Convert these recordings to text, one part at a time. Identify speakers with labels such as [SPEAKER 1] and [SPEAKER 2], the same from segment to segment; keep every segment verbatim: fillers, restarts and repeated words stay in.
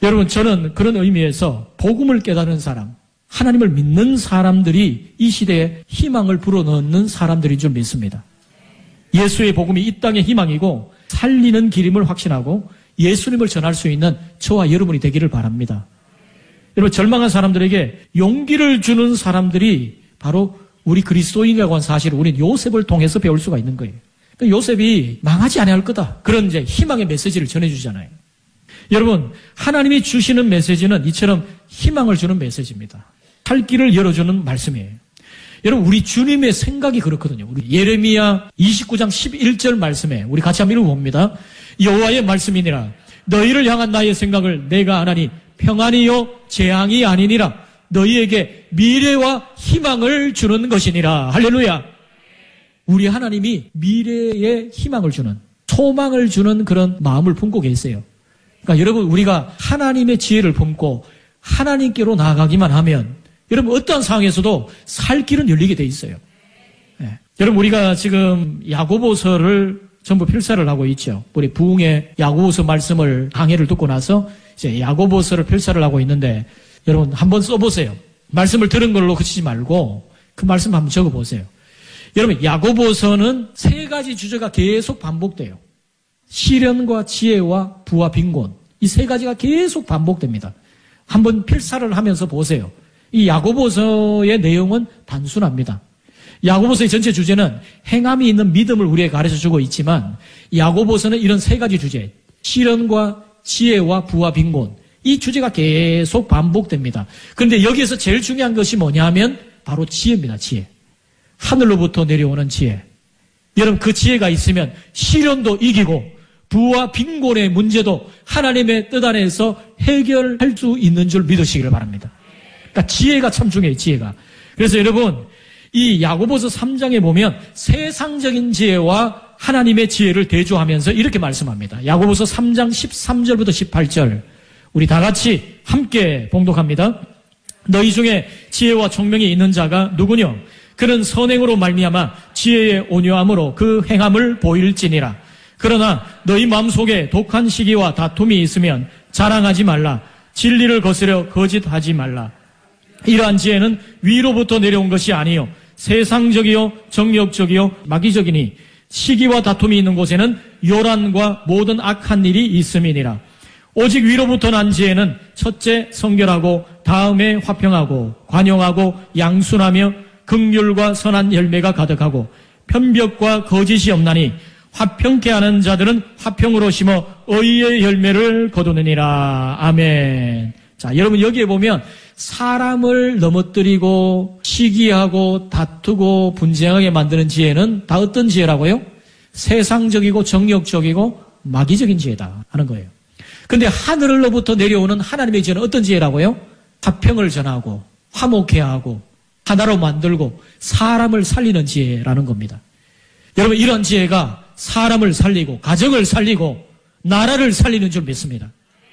[SPEAKER 1] 여러분, 저는 그런 의미에서 복음을 깨달은 사람, 하나님을 믿는 사람들이 이 시대에 희망을 불어넣는 사람들인 줄 믿습니다. 예수의 복음이 이 땅의 희망이고 살리는 길임을 확신하고 예수님을 전할 수 있는 저와 여러분이 되기를 바랍니다. 여러분, 절망한 사람들에게 용기를 주는 사람들이 바로 우리 그리스도인이라고 하는 사실을 우리는 요셉을 통해서 배울 수가 있는 거예요. 그러니까 요셉이 망하지 아니할 거다. 그런 이제 희망의 메시지를 전해주잖아요. 여러분, 하나님이 주시는 메시지는 이처럼 희망을 주는 메시지입니다. 살 길을 열어주는 말씀이에요. 여러분, 우리 주님의 생각이 그렇거든요. 우리 예레미야 이십구 장 십일 절 말씀에 우리 같이 한번 읽어봅니다. 여호와의 말씀이니라. 너희를 향한 나의 생각을 내가 아나니 평안이요 재앙이 아니니라. 너희에게 미래와 희망을 주는 것이니라. 할렐루야. 우리 하나님이 미래에 희망을 주는, 소망을 주는 그런 마음을 품고 계세요. 그러니까 여러분, 우리가 하나님의 지혜를 품고 하나님께로 나아가기만 하면 여러분 어떠한 상황에서도 살 길은 열리게 돼 있어요. 네. 여러분, 우리가 지금 야고보서를 전부 필사를 하고 있죠. 우리 부흥의 야고보서 말씀을 강해를 듣고 나서 이제 야고보서를 필사를 하고 있는데 여러분 한번 써보세요. 말씀을 들은 걸로 그치지 말고 그 말씀 한번 적어보세요. 여러분, 야고보서는 세 가지 주제가 계속 반복돼요. 시련과 지혜와 부와 빈곤, 이 세 가지가 계속 반복됩니다. 한번 필사를 하면서 보세요. 이 야고보서의 내용은 단순합니다. 야고보서의 전체 주제는 행함이 있는 믿음을 우리에게 가르쳐주고 있지만 야고보서는 이런 세 가지 주제, 시련과 지혜와 부와 빈곤, 이 주제가 계속 반복됩니다. 그런데 여기에서 제일 중요한 것이 뭐냐면 바로 지혜입니다. 지혜. 하늘로부터 내려오는 지혜. 여러분, 그 지혜가 있으면 시련도 이기고 부와 빈곤의 문제도 하나님의 뜻 안에서 해결할 수 있는 줄 믿으시기를 바랍니다. 그러니까 지혜가 참 중요해요. 지혜가. 그래서 여러분, 이 야고보서 삼 장에 보면 세상적인 지혜와 하나님의 지혜를 대조하면서 이렇게 말씀합니다. 야고보서 삼 장 십삼 절부터 십팔 절 우리 다 같이 함께 봉독합니다. 너희 중에 지혜와 총명이 있는 자가 누구뇨? 그는 선행으로 말미암아 지혜의 온유함으로 그 행함을 보일지니라. 그러나 너희 마음속에 독한 시기와 다툼이 있으면 자랑하지 말라. 진리를 거스려 거짓하지 말라. 이러한 지혜는 위로부터 내려온 것이 아니요 세상적이요 정욕적이요 마귀적이니 시기와 다툼이 있는 곳에는 요란과 모든 악한 일이 있음이니라. 오직 위로부터 난 지혜는 첫째 성결하고 다음에 화평하고 관용하고 양순하며 긍휼과 선한 열매가 가득하고 편벽과 거짓이 없나니 화평케 하는 자들은 화평으로 심어 의의 열매를 거두느니라. 아멘. 자, 여러분 여기에 보면 사람을 넘어뜨리고 시기하고 다투고 분쟁하게 만드는 지혜는 다 어떤 지혜라고요? 세상적이고 정욕적이고 마귀적인 지혜다 하는 거예요. 근데 하늘로부터 내려오는 하나님의 지혜는 어떤 지혜라고요? 화평을 전하고 화목케 하고 하나로 만들고 사람을 살리는 지혜라는 겁니다. 여러분, 이런 지혜가 사람을 살리고 가정을 살리고 나라를 살리는 줄 믿습니다.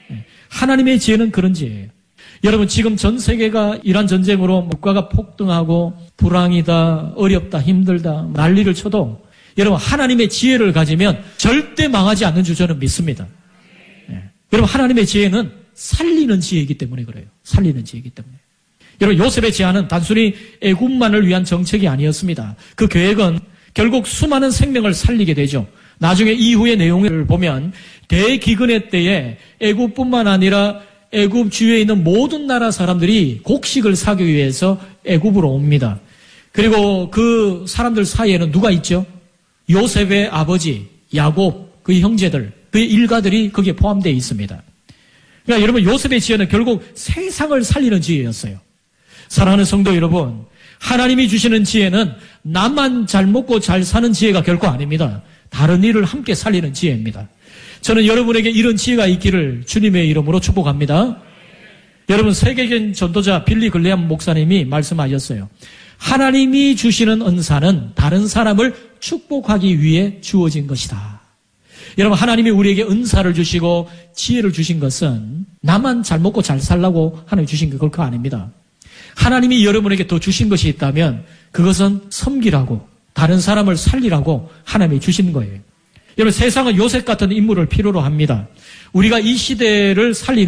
[SPEAKER 1] 하나님의 지혜는 그런 지혜예요. 여러분, 지금 전 세계가 이란 전쟁으로 물가가 폭등하고 불황이다, 어렵다, 힘들다, 난리를 쳐도 여러분 하나님의 지혜를 가지면 절대 망하지 않는 줄 저는 믿습니다. 예. 여러분, 하나님의 지혜는 살리는 지혜이기 때문에 그래요. 살리는 지혜이기 때문에. 여러분, 요셉의 제안은 단순히 애굽만을 위한 정책이 아니었습니다. 그 계획은 결국 수많은 생명을 살리게 되죠. 나중에 이후의 내용을 보면 대기근의 때에 애굽뿐만 아니라 애굽 주위에 있는 모든 나라 사람들이 곡식을 사기 위해서 애굽으로 옵니다. 그리고 그 사람들 사이에는 누가 있죠? 요셉의 아버지 야곱, 그의 형제들, 그의 일가들이 거기에 포함되어 있습니다. 그러니까 여러분, 요셉의 지혜는 결국 세상을 살리는 지혜였어요. 사랑하는 성도 여러분, 하나님이 주시는 지혜는 나만 잘 먹고 잘 사는 지혜가 결코 아닙니다. 다른 일을 함께 살리는 지혜입니다. 저는 여러분에게 이런 지혜가 있기를 주님의 이름으로 축복합니다. 여러분, 세계적인 전도자 빌리 글레암 목사님이 말씀하셨어요. 하나님이 주시는 은사는 다른 사람을 축복하기 위해 주어진 것이다. 여러분, 하나님이 우리에게 은사를 주시고 지혜를 주신 것은 나만 잘 먹고 잘 살라고 하나님이 주신 게 결코 아닙니다. 하나님이 여러분에게 더 주신 것이 있다면 그것은 섬기라고, 다른 사람을 살리라고 하나님이 주신 거예요. 여러분, 세상은 요셉 같은 인물을 필요로 합니다. 우리가 이 시대를 살리는